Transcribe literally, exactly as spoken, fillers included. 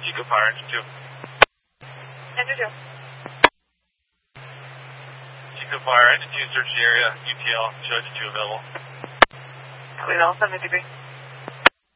Chico Fire, engine two. Engine two. Chico Fire, engine two, search the area, U T L, show engine two available. Clear all seventy degree.